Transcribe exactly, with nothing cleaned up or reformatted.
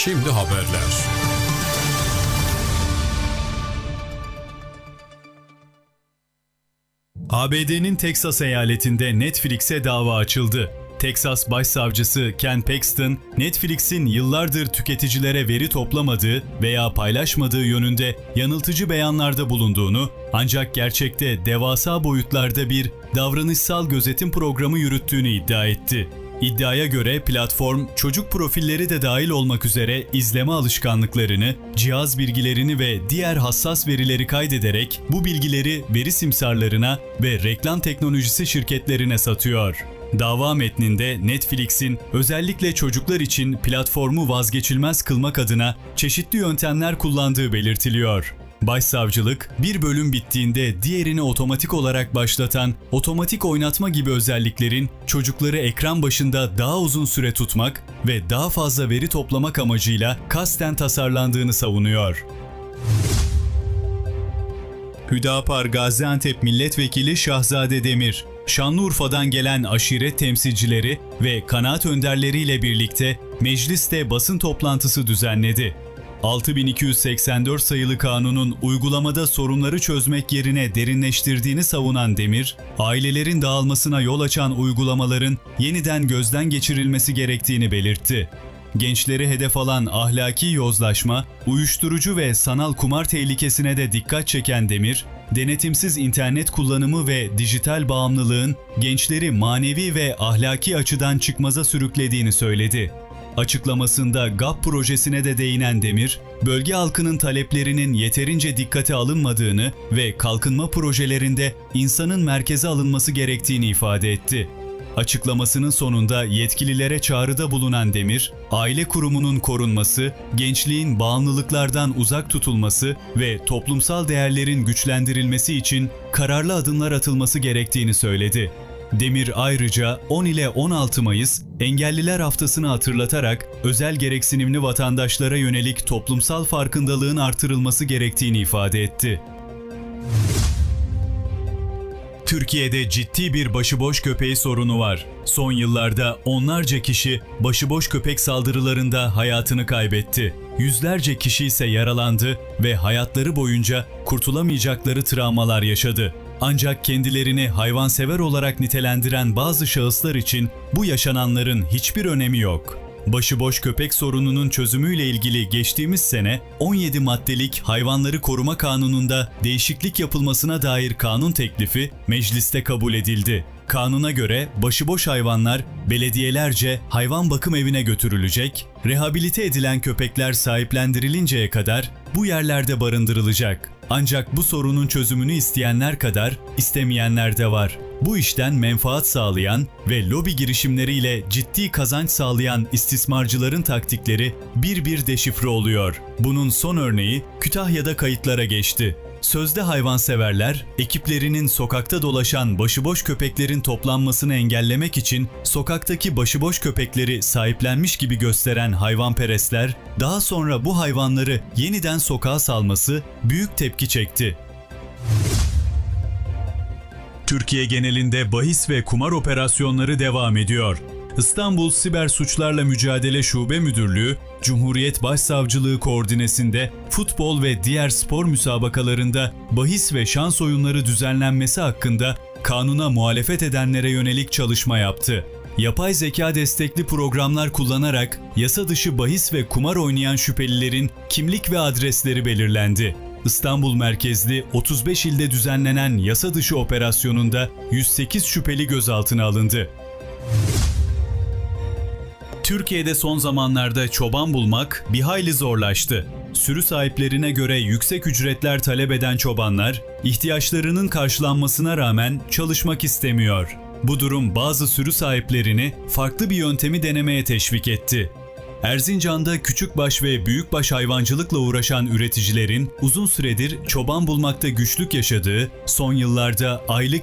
Şimdi haberler. A B D'nin Teksas eyaletinde Netflix'e dava açıldı. Teksas Başsavcısı Ken Paxton, Netflix'in yıllardır tüketicilere veri toplamadığı veya paylaşmadığı yönünde yanıltıcı beyanlarda bulunduğunu, ancak gerçekte devasa boyutlarda bir davranışsal gözetim programı yürüttüğünü iddia etti. İddiaya göre platform, çocuk profilleri de dahil olmak üzere izleme alışkanlıklarını, cihaz bilgilerini ve diğer hassas verileri kaydederek bu bilgileri veri simsarlarına ve reklam teknolojisi şirketlerine satıyor. Dava metninde Netflix'in özellikle çocuklar için platformu vazgeçilmez kılmak adına çeşitli yöntemler kullandığı belirtiliyor. Başsavcılık, bir bölüm bittiğinde diğerini otomatik olarak başlatan otomatik oynatma gibi özelliklerin çocukları ekran başında daha uzun süre tutmak ve daha fazla veri toplamak amacıyla kasten tasarlandığını savunuyor. Hüdapar Gaziantep Milletvekili Şahzade Demir, Şanlıurfa'dan gelen aşiret temsilcileri ve kanaat önderleriyle birlikte mecliste basın toplantısı düzenledi. altı bin iki yüz seksen dört sayılı kanunun uygulamada sorunları çözmek yerine derinleştirdiğini savunan Demir, ailelerin dağılmasına yol açan uygulamaların yeniden gözden geçirilmesi gerektiğini belirtti. Gençleri hedef alan ahlaki yozlaşma, uyuşturucu ve sanal kumar tehlikesine de dikkat çeken Demir, denetimsiz internet kullanımı ve dijital bağımlılığın gençleri manevi ve ahlaki açıdan çıkmaza sürüklediğini söyledi. Açıklamasında G A P projesine de değinen Demir, bölge halkının taleplerinin yeterince dikkate alınmadığını ve kalkınma projelerinde insanın merkeze alınması gerektiğini ifade etti. Açıklamasının sonunda yetkililere çağrıda bulunan Demir, aile kurumunun korunması, gençliğin bağımlılıklardan uzak tutulması ve toplumsal değerlerin güçlendirilmesi için kararlı adımlar atılması gerektiğini söyledi. Demir ayrıca on ile on altı Mayıs Engelliler Haftası'nı hatırlatarak özel gereksinimli vatandaşlara yönelik toplumsal farkındalığın artırılması gerektiğini ifade etti. Türkiye'de ciddi bir başıboş köpeği sorunu var. Son yıllarda onlarca kişi başıboş köpek saldırılarında hayatını kaybetti. Yüzlerce kişi ise yaralandı ve hayatları boyunca kurtulamayacakları travmalar yaşadı. Ancak kendilerini hayvansever olarak nitelendiren bazı şahıslar için bu yaşananların hiçbir önemi yok. Başıboş köpek sorununun çözümüyle ilgili geçtiğimiz sene on yedi maddelik Hayvanları Koruma Kanunu'nda değişiklik yapılmasına dair kanun teklifi mecliste kabul edildi. Kanuna göre başıboş hayvanlar belediyelerce hayvan bakım evine götürülecek, rehabilite edilen köpekler sahiplendirilinceye kadar bu yerlerde barındırılacak. Ancak bu sorunun çözümünü isteyenler kadar istemeyenler de var. Bu işten menfaat sağlayan ve lobi girişimleriyle ciddi kazanç sağlayan istismarcıların taktikleri bir bir deşifre oluyor. Bunun son örneği Kütahya'da kayıtlara geçti. Sözde hayvanseverler, ekiplerinin sokakta dolaşan başıboş köpeklerin toplanmasını engellemek için sokaktaki başıboş köpekleri sahiplenmiş gibi gösteren hayvanperestler, daha sonra bu hayvanları yeniden sokağa salması büyük tepki çekti. Türkiye genelinde bahis ve kumar operasyonları devam ediyor. İstanbul Siber Suçlarla Mücadele Şube Müdürlüğü, Cumhuriyet Başsavcılığı koordinesinde futbol ve diğer spor müsabakalarında bahis ve şans oyunları düzenlenmesi hakkında kanuna muhalefet edenlere yönelik çalışma yaptı. Yapay zeka destekli programlar kullanarak yasa dışı bahis ve kumar oynayan şüphelilerin kimlik ve adresleri belirlendi. İstanbul merkezli otuz beş ilde düzenlenen yasa dışı operasyonunda yüz sekiz şüpheli gözaltına alındı. Türkiye'de son zamanlarda çoban bulmak bir hayli zorlaştı. Sürü sahiplerine göre yüksek ücretler talep eden çobanlar, ihtiyaçlarının karşılanmasına rağmen çalışmak istemiyor. Bu durum bazı sürü sahiplerini farklı bir yöntemi denemeye teşvik etti. Erzincan'da küçükbaş ve büyükbaş hayvancılıkla uğraşan üreticilerin uzun süredir çoban bulmakta güçlük yaşadığı, son yıllarda aylık